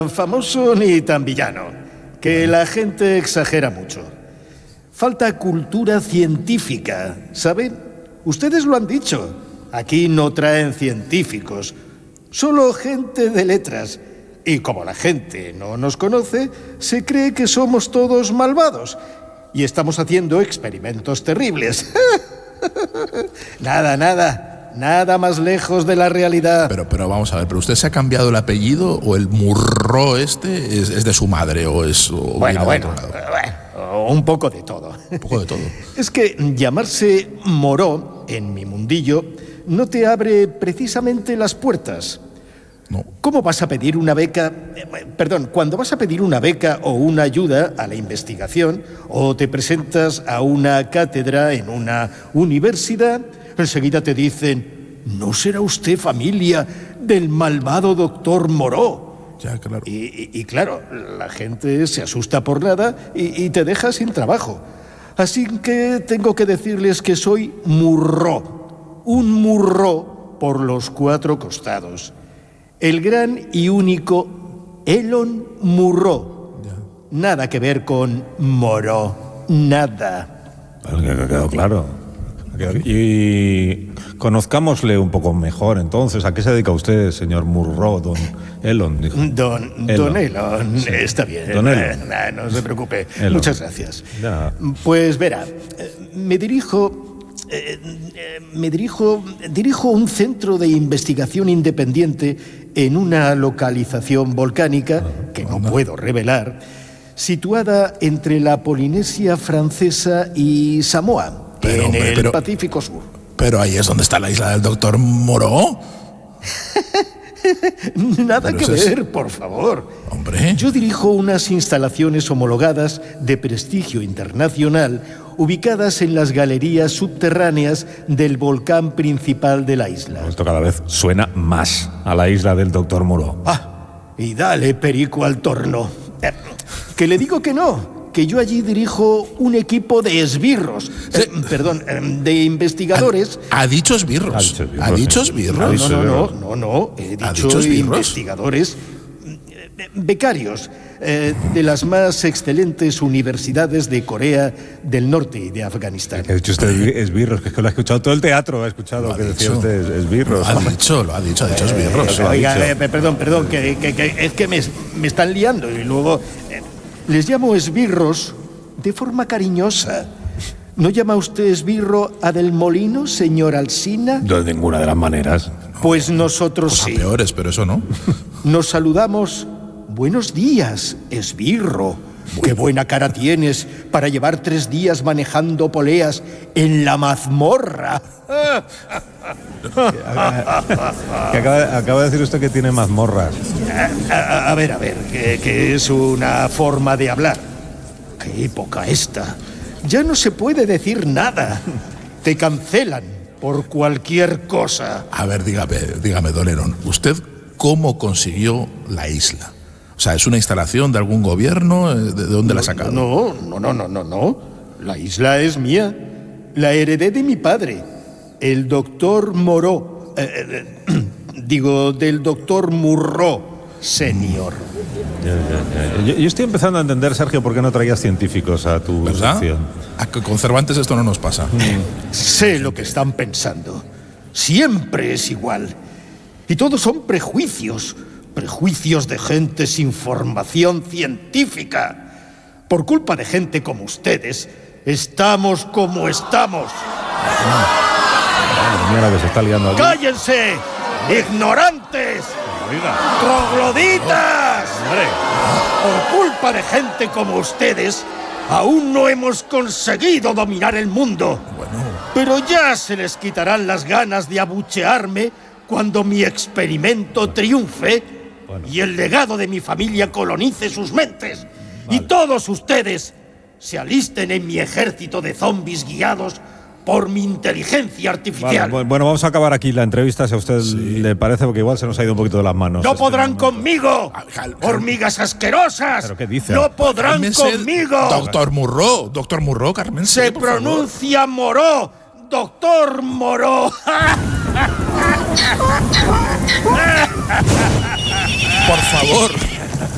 famoso ni tan villano, que la gente exagera mucho. Falta cultura científica, ¿saben? Ustedes lo han dicho. Aquí no traen científicos, solo gente de letras. Y como la gente no nos conoce, se cree que somos todos malvados. Y estamos haciendo experimentos terribles. Nada más lejos de la realidad. Pero vamos a ver, ¿pero usted se ha cambiado el apellido o el Murro este es de su madre o es... Bueno, un poco de todo. Un poco de todo. Es que llamarse Moró, en mi mundillo, no te abre precisamente las puertas. No. ¿Cómo vas a pedir una beca? Cuando vas a pedir una beca o una ayuda a la investigación o te presentas a una cátedra en una universidad, enseguida te dicen: ¿no será usted familia del malvado doctor Moró? Ya, claro. Y claro, la gente se asusta por nada y te deja sin trabajo. Así que tengo que decirles que soy Murró. Un Murró por los 4 costados. El gran y único Elon Murró. Ya. Nada que ver con Moró. Nada. Ha quedado claro. Y conozcámosle un poco mejor, entonces. ¿A qué se dedica usted, señor Murró, don Elon? Dijo. Don Elon. Sí. Está bien. Don Elon. No se preocupe. Elon. Muchas gracias. Ya. Pues verá, dirijo un centro de investigación independiente en una localización volcánica que no puedo revelar, situada entre la Polinesia Francesa y Samoa, en el Pacífico Sur. Pero ahí es donde está la isla del doctor Moró. Nada que ver, por favor. Hombre. Yo dirijo unas instalaciones homologadas de prestigio internacional ubicadas en las galerías subterráneas del volcán principal de la isla. Esto cada vez suena más a la isla del doctor Moró. Y dale perico al torno. Que le digo que no, que yo allí dirijo un equipo de esbirros. Sí. De investigadores. ¿Ha dicho esbirros? ¿Ha dicho esbirros? No. He dicho investigadores becarios de las más excelentes universidades de Corea del Norte y de Afganistán. ¿Qué ha dicho usted esbirros? Que es que lo ha escuchado todo el teatro, ha escuchado que decía usted esbirros. Lo ha dicho esbirros. Oiga, perdón, que es que me están liando y luego les llamo esbirros de forma cariñosa. ¿No llama usted esbirro a Del Molino, señor Alsina? De ninguna de las maneras. Pues nosotros Pues sí. a peores, pero eso no. Nos saludamos. Buenos días, esbirro. Qué buena cara tienes para llevar 3 días manejando poleas en la mazmorra. Acaba de decir usted que tiene mazmorras. A ver, que es una forma de hablar. Qué época esta. Ya no se puede decir nada. Te cancelan por cualquier cosa. A ver, dígame, don Elon, ¿usted cómo consiguió la isla? O sea, ¿es una instalación de algún gobierno? ¿De dónde la ha sacado? No. La isla es mía. La heredé de mi padre, el doctor Moró. Del doctor Murró, senior. Yo estoy empezando a entender, Sergio, por qué no traías científicos a tu sección. A que con Cervantes esto no nos pasa. Sé lo que están pensando. Siempre es igual. Y todos son prejuicios. Prejuicios de gente sin formación científica. Por culpa de gente como ustedes, estamos como estamos. Mira la que se está liando aquí. ¡Cállense! ¡Ignorantes! ¡Trogloditas! Por culpa de gente como ustedes, aún no hemos conseguido dominar el mundo. Pero ya se les quitarán las ganas de abuchearme cuando mi experimento triunfe y el legado de mi familia colonice sus mentes. Y todos ustedes se alisten en mi ejército de zombies guiados por mi inteligencia artificial. Bueno, vamos a acabar aquí la entrevista, si a usted le parece, porque igual se nos ha ido un poquito de las manos. ¡No podrán conmigo! ¡Hormigas asquerosas! ¿Pero qué dice? ¡No podrán Cálmese, conmigo! Doctor Murró, Carmen. Se pronuncia Moró, doctor Moró. Por favor.